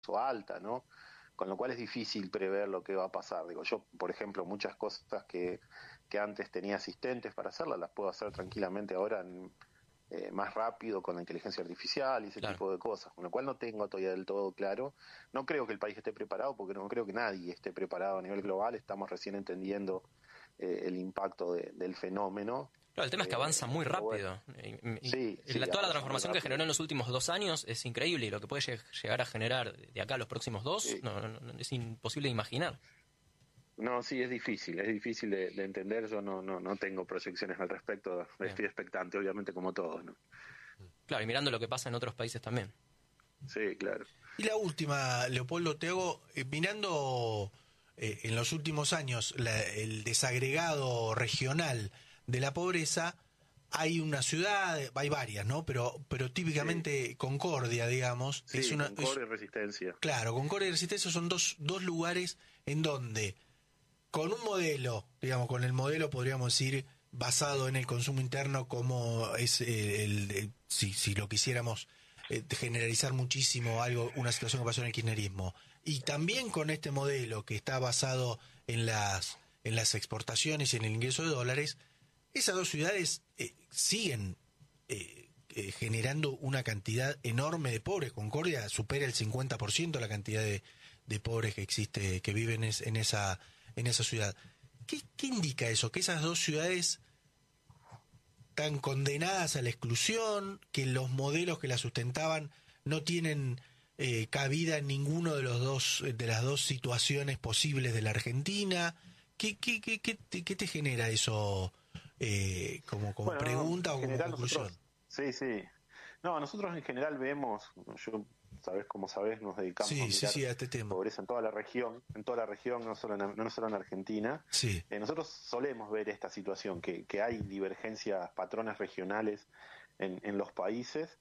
alta, ¿no? Con lo cual es difícil prever lo que va a pasar. Digo, yo, por ejemplo, muchas cosas que antes tenía asistentes para hacerlas, las puedo hacer tranquilamente ahora más rápido con la inteligencia artificial y ese Claro. tipo de cosas, con lo cual no tengo todavía del todo claro. No creo que el país esté preparado, porque no creo que nadie esté preparado a nivel global. Estamos recién entendiendo el impacto del fenómeno. Claro, el tema es que avanza muy Pero bueno, rápido. sí, Toda la avanza muy transformación que rápido. generó en los últimos 2 años es increíble, y lo que puede llegar a generar de acá a los próximos dos, Sí. es imposible de imaginar. No, sí, es difícil de entender. Yo no tengo proyecciones al respecto. Bien. Estoy expectante, obviamente, como todos, ¿no? Claro, y mirando lo que pasa en otros países también. Sí, claro. Y la última, Leopoldo, te hago, mirando en los últimos años el desagregado regional de la pobreza, hay una ciudad, hay varias, ¿no? Pero típicamente Concordia, digamos, Sí, es una... Concordia y Resistencia. Claro, Concordia y Resistencia son dos lugares en donde, con un modelo, digamos, con el modelo, podríamos decir, basado en el consumo interno, como es si lo quisiéramos generalizar muchísimo, una situación que pasó en el kirchnerismo, y también con este modelo que está basado en las exportaciones y en el ingreso de dólares, esas dos ciudades siguen generando una cantidad enorme de pobres. Concordia supera el 50% la cantidad de pobres que existe, que viven en esa ciudad. ¿Qué indica eso? Que esas dos ciudades están condenadas a la exclusión, que los modelos que la sustentaban no tienen cabida en ninguno de las dos situaciones posibles de la Argentina. ¿Qué te genera eso como Bueno, pregunta en o como general conclusión? sí. No, nosotros en general vemos, como sabés, nos dedicamos a mirar Sí, a este tema. pobreza en toda la región, no solo en Argentina. Sí. Nosotros solemos ver esta situación, que hay divergencias, patrones regionales en los países,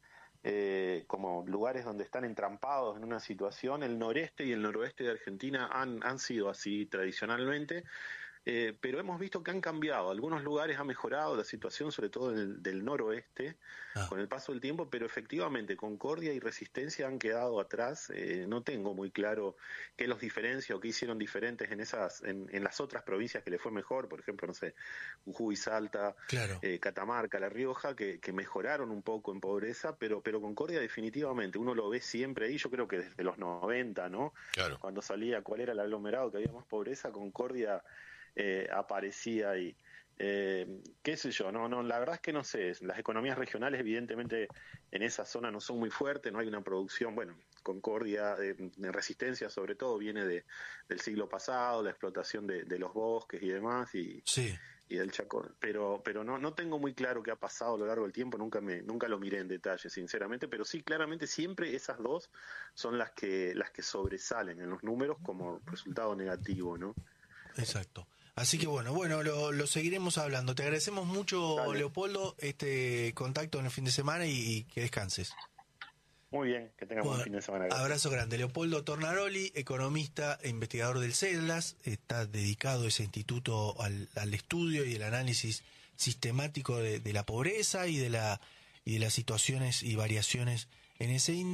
como lugares donde están entrampados en una situación. El noreste y el noroeste de Argentina han sido así tradicionalmente. Pero hemos visto que han cambiado. Algunos lugares ha mejorado la situación, sobre todo del noroeste, con el paso del tiempo, pero efectivamente Concordia y Resistencia han quedado atrás. No tengo muy claro qué los diferencia o qué hicieron diferentes en las otras provincias que le fue mejor, por ejemplo, no sé, Jujuy, Salta, Claro. Catamarca, La Rioja, que mejoraron un poco en pobreza, pero Concordia definitivamente, uno lo ve siempre ahí. Yo creo que desde los 90, ¿no? Claro. Cuando salía cuál era el aglomerado que había más pobreza, Concordia aparecía ahí. Qué sé yo, no, la verdad es que no sé. Las economías regionales evidentemente en esa zona no son muy fuertes, no hay una producción. Bueno, Concordia, de Resistencia sobre todo, viene del siglo pasado, la explotación de los bosques y demás, Sí. y del Chaco, pero no tengo muy claro qué ha pasado a lo largo del tiempo. Nunca lo miré en detalle, sinceramente, pero sí, claramente siempre esas dos son las que sobresalen en los números como resultado negativo, ¿no? Exacto. Así que bueno, lo seguiremos hablando. Te agradecemos mucho, Dale. Leopoldo, este contacto en el fin de semana y que descanses. Muy bien, que tengan buen fin de semana. Gracias. Abrazo grande. Leopoldo Tornaroli, economista e investigador del CEDLAS, está dedicado ese instituto al estudio y el análisis sistemático de la pobreza y de las situaciones y variaciones en ese índice.